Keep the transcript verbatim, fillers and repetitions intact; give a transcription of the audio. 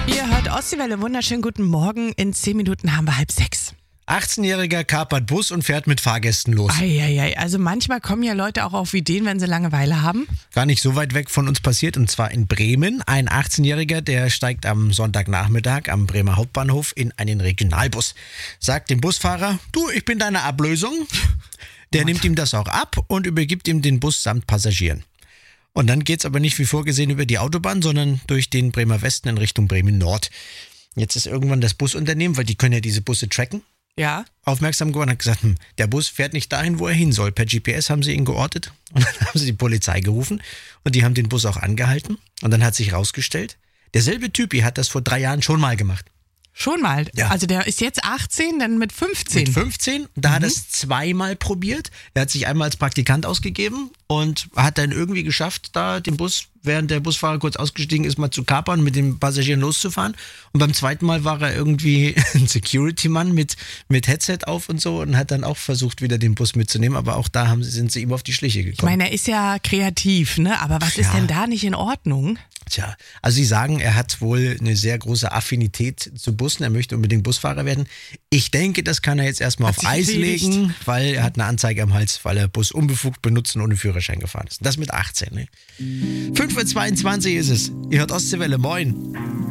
Ihr hört Ostseewelle, wunderschönen guten Morgen. In zehn Minuten haben wir halb sechs. achtzehnjähriger kapert Bus und fährt mit Fahrgästen los. Eieiei, also manchmal kommen ja Leute auch auf Ideen, wenn sie Langeweile haben. Gar nicht so weit weg von uns passiert, und zwar in Bremen. Ein achtzehnjähriger, der steigt am Sonntagnachmittag am Bremer Hauptbahnhof in einen Regionalbus. Sagt dem Busfahrer, du, ich bin deine Ablösung. Der nimmt ihm das auch ab und übergibt ihm den Bus samt Passagieren. Und dann geht's aber nicht wie vorgesehen über die Autobahn, sondern durch den Bremer Westen in Richtung Bremen Nord. Jetzt ist irgendwann das Busunternehmen, weil die können ja diese Busse tracken, Ja. aufmerksam geworden und hat gesagt, hm, der Bus fährt nicht dahin, wo er hin soll. Per G P S haben sie ihn geortet und dann haben sie die Polizei gerufen und die haben den Bus auch angehalten. Und dann hat sich rausgestellt, derselbe Typi hat das vor drei Jahren schon mal gemacht. Schon mal. Ja. Also der ist jetzt achtzehn, dann mit fünfzehn. Mit fünfzehn, da hat er es zweimal probiert. Er hat sich einmal als Praktikant ausgegeben und hat dann irgendwie geschafft, da den Bus, während der Busfahrer kurz ausgestiegen ist, mal zu kapern, mit den Passagieren loszufahren. Und beim zweiten Mal war er irgendwie ein Security-Mann mit, mit Headset auf und so und hat dann auch versucht, wieder den Bus mitzunehmen. Aber auch da haben, sie- sind sie ihm auf die Schliche Ich gekommen. meine, er ist ja kreativ, ne? Aber was ist Ja. denn da nicht in Ordnung? Tja, also sie sagen, er hat wohl eine sehr große Affinität zu Bussen. Er möchte unbedingt Busfahrer werden. Ich denke, das kann er jetzt erstmal Hat auf sich Eis erledigt. legen, weil er hat eine Anzeige am Hals, weil er Bus unbefugt benutzt und ohne Führerschein gefahren ist. Das mit achtzehn, ne? fünf Uhr zweiundzwanzig ist es. Ihr hört Ostseewelle, moin.